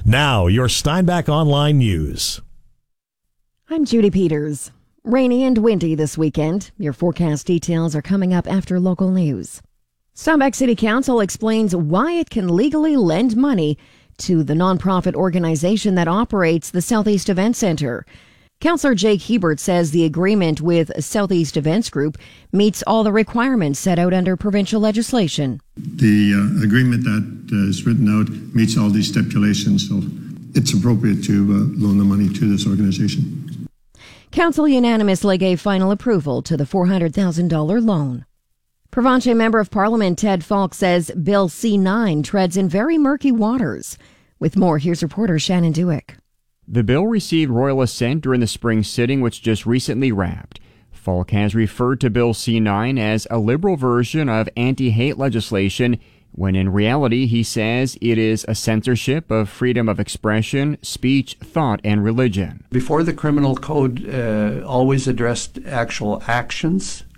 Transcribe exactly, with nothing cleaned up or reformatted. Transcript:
Now, your Steinbach Online News. I'm Judy Peters. Rainy and windy this weekend. Your forecast details are coming up after local news. Steinbach City Council explains why it can legally lend money to the nonprofit organization that operates the Southeast Event Center. Councillor Jake Hebert says the agreement with Southeast Events Group meets all the requirements set out under provincial legislation. The uh, agreement that uh, is written out meets all these stipulations, so it's appropriate to uh, loan the money to this organization. Council unanimously gave final approval to the four hundred thousand dollars loan. Provincial Member of Parliament Ted Falk says Bill C nine treads in very murky waters. With more, here's reporter Shannon Dewick. The bill received royal assent during the spring sitting, which just recently wrapped. Falk has referred to Bill C nine as a liberal version of anti-hate legislation, when in reality he says it is a censorship of freedom of expression, speech, thought, and religion. Before, the criminal code uh, always addressed actual actions